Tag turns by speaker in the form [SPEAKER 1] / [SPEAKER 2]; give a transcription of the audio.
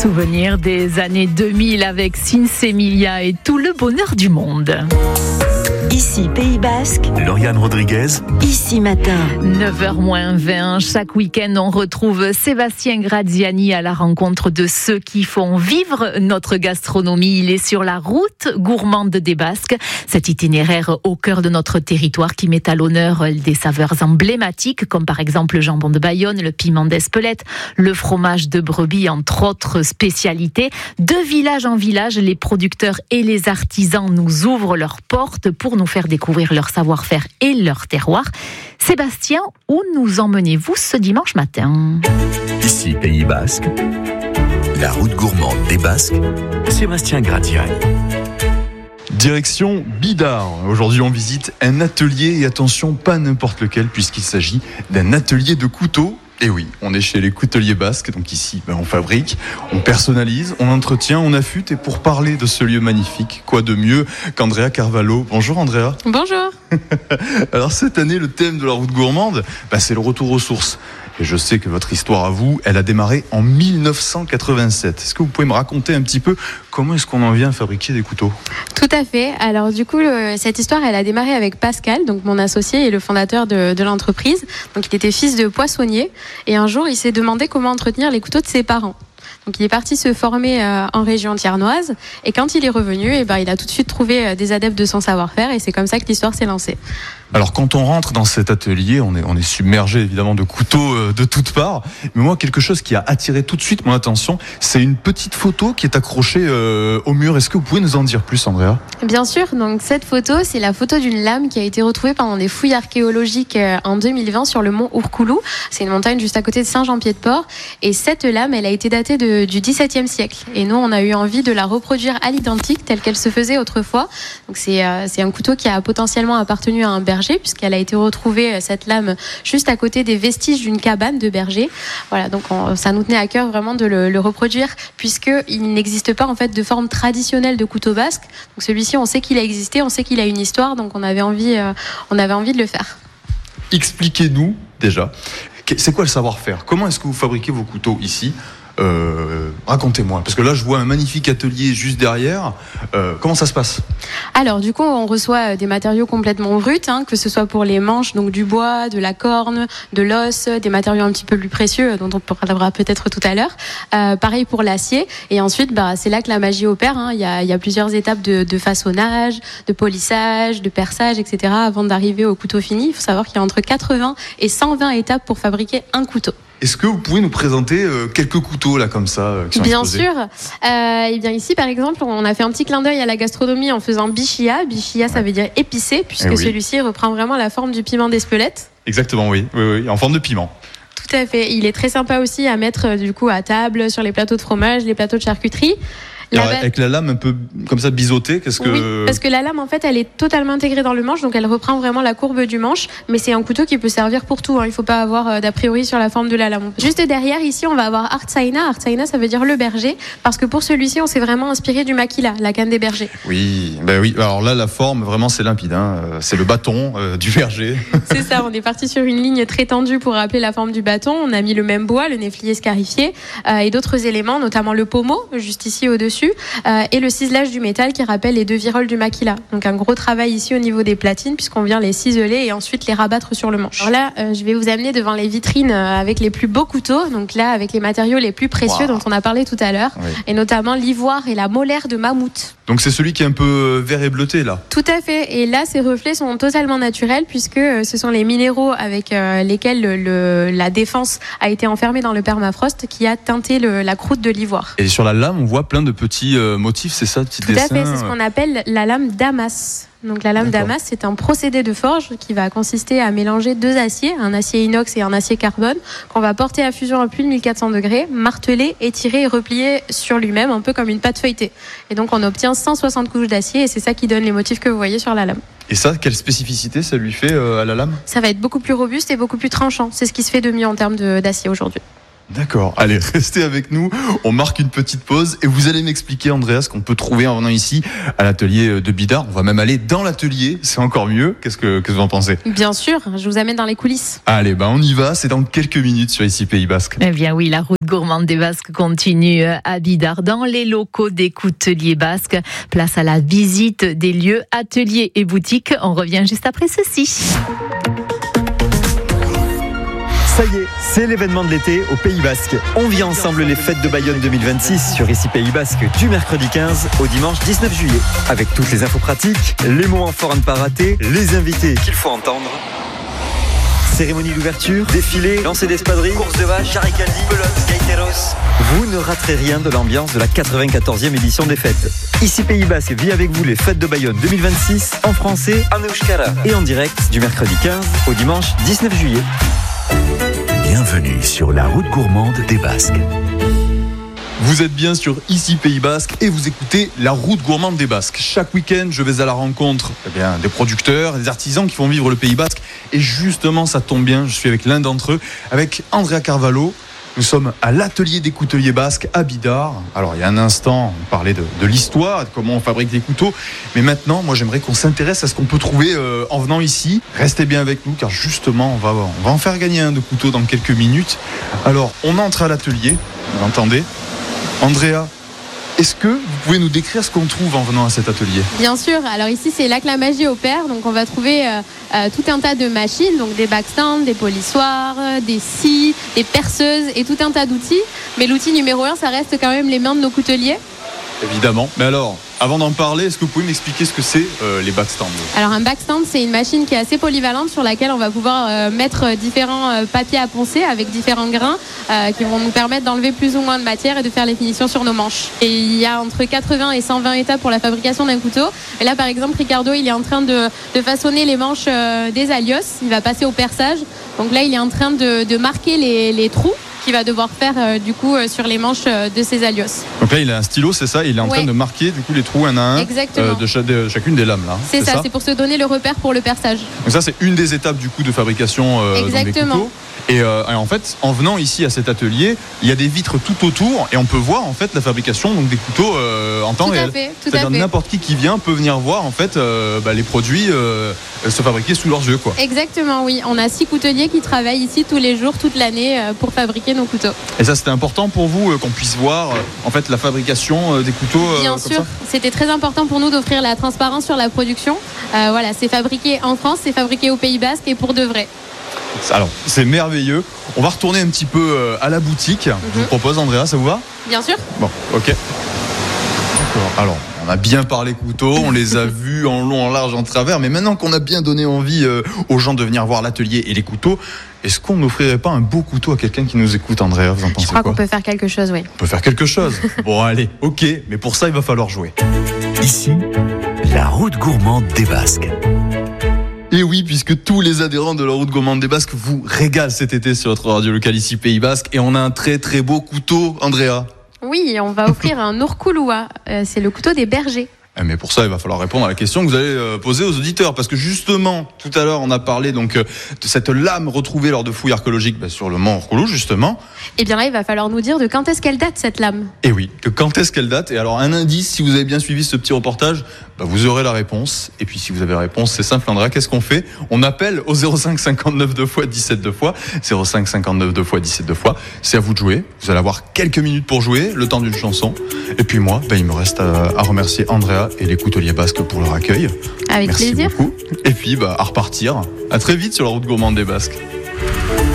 [SPEAKER 1] Souvenir des années 2000 avec Sinsemilia et tout le bonheur du monde.
[SPEAKER 2] Ici Pays Basque,
[SPEAKER 3] Lauriane Rodriguez.
[SPEAKER 2] Ici Matin.
[SPEAKER 1] 9h-20, chaque week-end on retrouve Sébastien Graziani à la rencontre de ceux qui font vivre notre gastronomie. Il est sur la route gourmande des Basques, cet itinéraire au cœur de notre territoire qui met à l'honneur des saveurs emblématiques comme par exemple le jambon de Bayonne, le piment d'Espelette, le fromage de brebis entre autres spécialités. De village en village, les producteurs et les artisans nous ouvrent leurs portes pour nous faire découvrir leur savoir-faire et leur terroir. Sébastien, où nous emmenez-vous ce dimanche matin ?
[SPEAKER 3] Ici Pays Basque, la route gourmande des Basques, Sébastien Graziani.
[SPEAKER 4] Direction Bidart. Aujourd'hui, on visite un atelier et attention, pas n'importe lequel puisqu'il s'agit d'un atelier de couteaux. Et oui, on est chez les couteliers basques, donc ici on fabrique, on personnalise, on entretient, on affûte. Et pour parler de ce lieu magnifique, quoi de mieux qu'Andrea Carvalho. Bonjour Andrea.
[SPEAKER 5] Bonjour.
[SPEAKER 4] Alors cette année, le thème de la route gourmande, c'est le retour aux sources. Et je sais que votre histoire à vous, elle a démarré en 1987. Est-ce que vous pouvez me raconter un petit peu comment est-ce qu'on en vient à fabriquer des couteaux ?
[SPEAKER 5] Tout à fait. Alors du coup, cette histoire, elle a démarré avec Pascal, donc mon associé et le fondateur de l'entreprise. Donc il était fils de poissonnier et un jour, il s'est demandé comment entretenir les couteaux de ses parents. Donc il est parti se former en région thiernoise et quand il est revenu, il a tout de suite trouvé des adeptes de son savoir-faire et c'est comme ça que l'histoire s'est lancée.
[SPEAKER 4] Alors quand on rentre dans cet atelier, on est submergé évidemment de couteaux de toutes parts. Mais moi, quelque chose qui a attiré tout de suite mon attention, c'est une petite photo qui est accrochée au mur. Est-ce que vous pouvez nous en dire plus, Andrea ?
[SPEAKER 5] Bien sûr. Donc cette photo, c'est la photo d'une lame qui a été retrouvée pendant des fouilles archéologiques en 2020 sur le mont Urkulu. C'est une montagne juste à côté de Saint-Jean-Pied-de-Port. Et cette lame, elle a été datée du XVIIe siècle. Et nous, on a eu envie de la reproduire à l'identique telle qu'elle se faisait autrefois. Donc c'est un couteau qui a potentiellement appartenu à un berger, puisqu'elle a été retrouvée, cette lame, juste à côté des vestiges d'une cabane de berger. Voilà, donc ça nous tenait à cœur vraiment de le reproduire, puisqu'il n'existe pas en fait de forme traditionnelle de couteau basque. Donc celui-ci, on sait qu'il a existé, on sait qu'il a une histoire, donc on avait envie de le faire.
[SPEAKER 4] Expliquez-nous déjà, c'est quoi le savoir-faire ? Comment est-ce que vous fabriquez vos couteaux ici ? Racontez-moi, parce que là je vois un magnifique atelier juste derrière. Comment ça se passe ? Alors
[SPEAKER 5] du coup on reçoit des matériaux complètement bruts, que ce soit pour les manches, donc du bois, de la corne, de l'os, des matériaux un petit peu plus précieux dont on parlera peut-être tout à l'heure. Pareil pour l'acier, et ensuite c'est là que la magie opère. Il y a plusieurs étapes de façonnage, de polissage, de perçage, etc. avant d'arriver au couteau fini. Il faut savoir qu'il y a entre 80 et 120 étapes pour fabriquer un couteau.
[SPEAKER 4] Est-ce que vous pouvez nous présenter quelques couteaux là comme ça qui sont
[SPEAKER 5] Bien
[SPEAKER 4] exposés ?
[SPEAKER 5] sûr. Bien ici par exemple, on a fait un petit clin d'œil à la gastronomie en faisant bichia. Bichia, ça veut dire épicé, puisque celui-ci reprend vraiment la forme du piment d'Espelette.
[SPEAKER 4] Exactement, oui, en forme de piment.
[SPEAKER 5] Tout à fait. Il est très sympa aussi à mettre du coup à table sur les plateaux de fromage, les plateaux de charcuterie.
[SPEAKER 4] Alors, avec la lame un peu comme ça biseautée,
[SPEAKER 5] Oui, parce que la lame en fait elle est totalement intégrée dans le manche, donc elle reprend vraiment la courbe du manche, mais c'est un couteau qui peut servir pour tout, Il ne faut pas avoir d'a priori sur la forme de la lame. Juste derrière ici on va avoir Artsaina. Artsaina, ça veut dire le berger, parce que pour celui-ci on s'est vraiment inspiré du maquila, la canne des bergers.
[SPEAKER 4] Oui, oui. Alors là la forme vraiment c'est limpide, c'est le bâton du berger.
[SPEAKER 5] C'est ça, on est parti sur une ligne très tendue pour rappeler la forme du bâton. On a mis le même bois, le néflier scarifié, et d'autres éléments, notamment le pommeau juste ici au-dessus. Et le ciselage du métal qui rappelle les deux viroles du maquila. Donc un gros travail ici au niveau des platines puisqu'on vient les ciseler et ensuite les rabattre sur le manche. Alors là, je vais vous amener devant les vitrines avec les plus beaux couteaux. Donc là, avec les matériaux les plus précieux dont on a parlé tout à l'heure, et notamment l'ivoire et la molaire de mammouth.
[SPEAKER 4] Donc c'est celui qui est un peu vert et bleuté là.
[SPEAKER 5] Tout à fait. Et là, ces reflets sont totalement naturels puisque ce sont les minéraux avec lesquels la défense a été enfermée dans le permafrost qui a teinté la croûte de l'ivoire.
[SPEAKER 4] Et sur la lame, on voit plein de petits motifs, c'est ça, petits dessins.
[SPEAKER 5] Tout à fait, c'est ce qu'on appelle la lame damas. Donc la lame damas, c'est un procédé de forge qui va consister à mélanger deux aciers, un acier inox et un acier carbone, qu'on va porter à fusion à plus de 1400 degrés, marteler, étirer et replier sur lui-même, un peu comme une pâte feuilletée. Et donc on obtient 160 couches d'acier et c'est ça qui donne les motifs que vous voyez sur la lame.
[SPEAKER 4] Et ça, quelle spécificité ça lui fait à la lame ?
[SPEAKER 5] Ça va être beaucoup plus robuste et beaucoup plus tranchant. C'est ce qui se fait de mieux en termes d'acier aujourd'hui.
[SPEAKER 4] D'accord, allez, restez avec nous, on marque une petite pause et vous allez m'expliquer, Andrea, ce qu'on peut trouver en venant ici à l'atelier de Bidart. On va même aller dans l'atelier, c'est encore mieux. Qu'est-ce que vous en pensez ?
[SPEAKER 5] Bien sûr, je vous amène dans les coulisses.
[SPEAKER 4] Allez, on y va, c'est dans quelques minutes sur ici Pays Basque.
[SPEAKER 1] Eh bien oui, la route gourmande des Basques continue à Bidart, dans les locaux des Couteliers Basques. Place à la visite des lieux, ateliers et boutiques. On revient juste après ceci.
[SPEAKER 6] Ça y est, c'est l'événement de l'été au Pays Basque. On vit ensemble les fêtes de Bayonne 2026 sur ici Pays Basque du mercredi 15 au dimanche 19 juillet. Avec toutes les infos pratiques, les moments forts à ne pas rater, les invités qu'il faut entendre. Cérémonie d'ouverture, défilé, lancer d'espadrilles, course de vaches, charicaldi, pelote, gaiteros. Vous ne raterez rien de l'ambiance de la 94e édition des fêtes. Ici Pays Basque vit avec vous les fêtes de Bayonne 2026 en français, en euskara et en direct du mercredi 15 au dimanche 19 juillet.
[SPEAKER 3] Bienvenue sur la route gourmande des Basques.
[SPEAKER 4] Vous êtes bien sur ici Pays Basque et vous écoutez la route gourmande des Basques. Chaque week-end, je vais à la rencontre des producteurs, des artisans qui font vivre le Pays Basque. Et justement, ça tombe bien, je suis avec l'un d'entre eux, avec Andrea Carvalho. Nous sommes à l'atelier des couteliers basques à Bidart. Alors, il y a un instant, on parlait de l'histoire, de comment on fabrique des couteaux. Mais maintenant, moi, j'aimerais qu'on s'intéresse à ce qu'on peut trouver en venant ici. Restez bien avec nous, car justement, on va en faire gagner un de couteau dans quelques minutes. Alors, on entre à l'atelier, vous l'entendez. Andrea, est-ce que vous pouvez nous décrire ce qu'on trouve en venant à cet atelier ?
[SPEAKER 5] Bien sûr, alors ici c'est là que la magie opère, donc on va trouver tout un tas de machines, donc des backstands, des polissoirs, des scies, des perceuses et tout un tas d'outils. Mais l'outil numéro 1, ça reste quand même les mains de nos couteliers.
[SPEAKER 4] Évidemment. Mais alors, avant d'en parler, est-ce que vous pouvez m'expliquer ce que c'est les backstands ?
[SPEAKER 5] Alors un backstand, c'est une machine qui est assez polyvalente sur laquelle on va pouvoir mettre différents papiers à poncer avec différents grains qui vont nous permettre d'enlever plus ou moins de matière et de faire les finitions sur nos manches. Et il y a entre 80 et 120 étapes pour la fabrication d'un couteau. Et là, par exemple, Ricardo, il est en train de façonner les manches des alios. Il va passer au perçage. Donc là, il est en train de marquer les trous qu'il va devoir faire du coup sur les manches de ses alios.
[SPEAKER 4] Donc là, il a un stylo, c'est ça ? Il est en train de marquer du coup les trous un à un de chacune des lames là.
[SPEAKER 5] C'est ça, c'est pour se donner le repère pour le perçage.
[SPEAKER 4] Donc ça, c'est une des étapes du coup de fabrication dans des couteaux. Et en fait, en venant ici à cet atelier, il y a des vitres tout autour et on peut voir en fait la fabrication donc des couteaux en temps réel. C'est-à-dire n'importe qui vient peut venir voir en fait les produits se fabriquer sous leurs yeux quoi.
[SPEAKER 5] Exactement, oui. On a 6 couteliers qui travaillent ici tous les jours, toute l'année pour fabriquer nos couteaux.
[SPEAKER 4] Et ça, c'était important pour vous qu'on puisse voir en fait la fabrication des couteaux.
[SPEAKER 5] Bien sûr, c'était très important pour nous d'offrir la transparence sur la production. Voilà, c'est fabriqué en France, c'est fabriqué au Pays Basque et pour de vrai.
[SPEAKER 4] Alors, c'est merveilleux. On va retourner un petit peu à la boutique. Je vous propose, Andrea, ça vous va ?
[SPEAKER 5] Bien sûr.
[SPEAKER 4] Bon, ok. D'accord. Alors, on a bien parlé couteaux, on les a vus en long, en large, en travers. Mais maintenant qu'on a bien donné envie aux gens de venir voir l'atelier et les couteaux, est-ce qu'on n'offrirait pas un beau couteau à quelqu'un qui nous écoute, Andrea ? Vous en pensez quoi ?
[SPEAKER 5] Je crois qu'on peut faire quelque chose, oui.
[SPEAKER 4] On peut faire quelque chose. Bon, allez, ok. Mais pour ça, il va falloir jouer.
[SPEAKER 3] Ici, la route gourmande des Basques.
[SPEAKER 4] Et oui, puisque tous les adhérents de la route gourmande des Basques vous régalent cet été sur notre radio locale ici Pays Basque. Et on a un très très beau couteau, Andrea.
[SPEAKER 5] Oui, on va offrir un urkulua. C'est le couteau des bergers.
[SPEAKER 4] Mais pour ça, il va falloir répondre à la question que vous allez poser aux auditeurs. Parce que justement, tout à l'heure, on a parlé donc de cette lame retrouvée lors de fouilles archéologiques sur le mont Urkulu, justement.
[SPEAKER 5] Et bien là, il va falloir nous dire de quand est-ce qu'elle date, cette lame.
[SPEAKER 4] Et oui, de quand est-ce qu'elle date. Et alors, un indice, si vous avez bien suivi ce petit reportage, vous aurez la réponse. Et puis, si vous avez la réponse, c'est simple, Andrea, qu'est-ce qu'on fait ? On appelle au 05 59 2 x 17 2 fois. 05 59 2 x 17 2 fois. C'est à vous de jouer. Vous allez avoir quelques minutes pour jouer, le temps d'une chanson. Et puis moi, il me reste à remercier Andrea et les couteliers basques pour leur accueil.
[SPEAKER 5] Avec
[SPEAKER 4] Merci
[SPEAKER 5] plaisir.
[SPEAKER 4] beaucoup. Et puis, à repartir. À très vite sur la route gourmande des Basques.